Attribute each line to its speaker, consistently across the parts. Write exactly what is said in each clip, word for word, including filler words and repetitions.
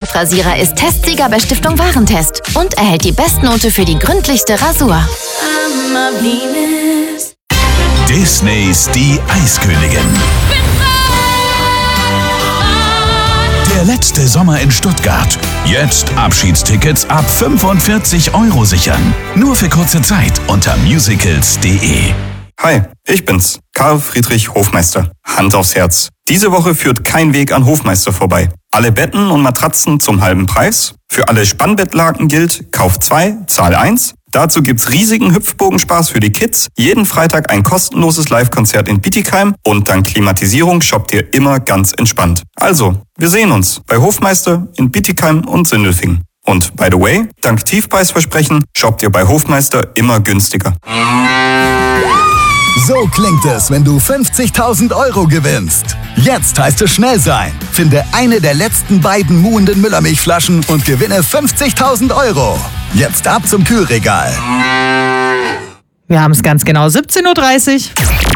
Speaker 1: Luftrasierer ist Testsieger bei Stiftung Warentest und erhält die Bestnote für die gründlichste Rasur.
Speaker 2: Disneys Die Eiskönigin. Der letzte Sommer in Stuttgart. Jetzt Abschiedstickets ab fünfundvierzig Euro sichern. Nur für kurze Zeit unter musicals punkt de.
Speaker 3: Hi, ich bin's, Karl Friedrich Hofmeister. Hand aufs Herz. Diese Woche führt kein Weg an Hofmeister vorbei. Alle Betten und Matratzen zum halben Preis. Für alle Spannbettlaken gilt, Kauf zwei, Zahl eins. Dazu gibt's riesigen Hüpfbogenspaß für die Kids, jeden Freitag ein kostenloses Live-Konzert in Bietigheim und dank Klimatisierung shoppt ihr immer ganz entspannt. Also, wir sehen uns bei Hofmeister in Bietigheim und Sindelfingen. Und by the way, dank Tiefpreisversprechen shoppt ihr bei Hofmeister immer günstiger.
Speaker 4: So klingt es, wenn du fünfzigtausend Euro gewinnst. Jetzt heißt es schnell sein. Finde eine der letzten beiden muhenden Müllermilchflaschen und gewinne fünfzigtausend Euro. Jetzt ab zum Kühlregal.
Speaker 5: Wir haben es ganz genau, siebzehn Uhr dreißig.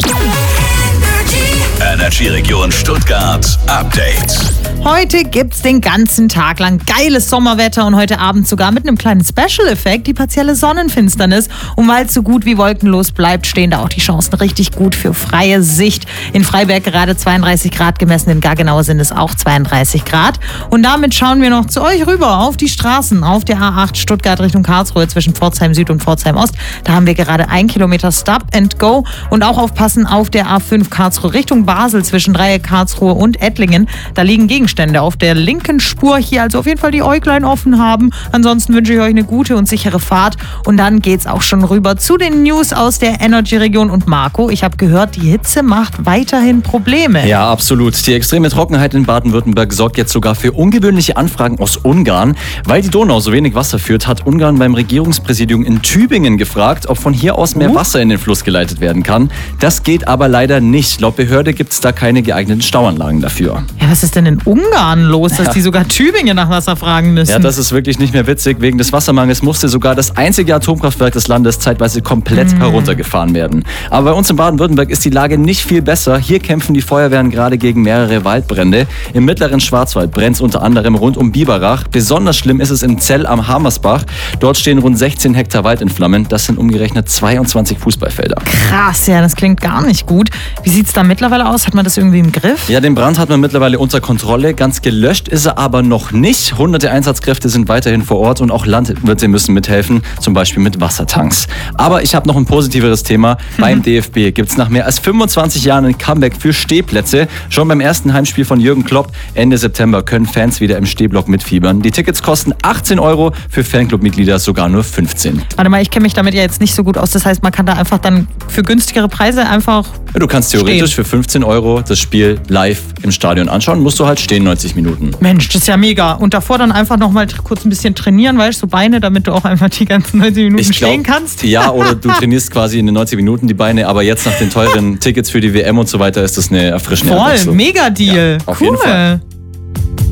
Speaker 2: Energy Region Stuttgart Update.
Speaker 5: Heute gibt's den ganzen Tag lang geiles Sommerwetter und heute Abend sogar mit einem kleinen Special-Effekt, die partielle Sonnenfinsternis. Und weil es so gut wie wolkenlos bleibt, stehen da auch die Chancen richtig gut für freie Sicht. In Freiberg gerade zweiunddreißig Grad gemessen, in Gaggenau sind es auch zweiunddreißig Grad. Und damit schauen wir noch zu euch rüber auf die Straßen, auf der A acht Stuttgart Richtung Karlsruhe zwischen Pforzheim Süd und Pforzheim Ost. Da haben wir gerade ein Kilometer Stop and Go und auch aufpassen auf der A fünf Karlsruhe Richtung Basel zwischen Dreieck Karlsruhe und Ettlingen. Da liegen Gegenstände auf der linken Spur hier, also auf jeden Fall die Äuglein offen haben. Ansonsten wünsche ich euch eine gute und sichere Fahrt und dann geht's auch schon rüber zu den News aus der Energy-Region. Und Marco, ich habe gehört, die Hitze macht weiterhin Probleme.
Speaker 6: Ja, absolut. Die extreme Trockenheit in Baden-Württemberg sorgt jetzt sogar für ungewöhnliche Anfragen aus Ungarn. Weil die Donau so wenig Wasser führt, hat Ungarn beim Regierungspräsidium in Tübingen gefragt, ob von hier aus mehr
Speaker 5: uh.
Speaker 6: Wasser in den Fluss geleitet werden kann. Das geht aber leider nicht. Laut Behörde gibt es da keine geeigneten Stauanlagen dafür.
Speaker 5: Ja, was ist denn in Ungarn los, dass
Speaker 6: ja.
Speaker 5: die sogar Tübingen nach Wasser fragen müssen?
Speaker 6: Ja, das ist wirklich nicht mehr witzig. Wegen des Wassermangels musste sogar das einzige Atomkraftwerk des Landes zeitweise komplett mm. heruntergefahren werden. Aber bei uns in Baden-Württemberg ist die Lage nicht viel besser. Hier kämpfen die Feuerwehren gerade gegen mehrere Waldbrände. Im mittleren Schwarzwald brennt es unter anderem rund um Biberach. Besonders schlimm ist es im Zell am Hamersbach. Dort stehen rund sechzehn Hektar Wald in Flammen. Das sind umgerechnet zweiundzwanzig Fußballfelder.
Speaker 5: Krass, ja, das klingt gar nicht gut. Wie sieht es da mittlerweile aus? Hat man das irgendwie im Griff?
Speaker 6: Ja, den Brand hat man mittlerweile unter Kontrolle. Ganz gelöscht ist er aber noch nicht. Hunderte Einsatzkräfte sind weiterhin vor Ort und auch Landwirte müssen mithelfen, zum Beispiel mit Wassertanks. Aber ich habe noch ein positiveres Thema. Beim D F B gibt es nach mehr als fünfundzwanzig Jahren ein Comeback für Stehplätze. Schon beim ersten Heimspiel von Jürgen Klopp Ende September können Fans wieder im Stehblock mitfiebern. Die Tickets kosten achtzehn Euro, für Fanclub-Mitglieder sogar nur fünfzehn.
Speaker 5: Warte mal, ich kenne mich damit ja jetzt nicht so gut aus. Das heißt, man kann da einfach dann für günstigere Preise einfach
Speaker 6: ja, du kannst theoretisch
Speaker 5: stehen.
Speaker 6: Für fünfzehn Euro das Spiel live im Stadion anschauen. Musst du halt stehen neunzig Minuten.
Speaker 5: Mensch, das ist ja mega. Und davor dann einfach noch mal kurz ein bisschen trainieren, weißt du, so Beine, damit du auch einfach die ganzen neunzig Minuten
Speaker 6: ich glaub,
Speaker 5: stehen kannst.
Speaker 6: Ja, oder du trainierst quasi in den neunzig Minuten die Beine, aber jetzt nach den teuren Tickets für die W M und so weiter ist das eine erfrischende
Speaker 5: Voll,
Speaker 6: Abwechslung.
Speaker 5: mega Deal.
Speaker 6: Ja, auf
Speaker 5: cool.
Speaker 6: jeden Fall.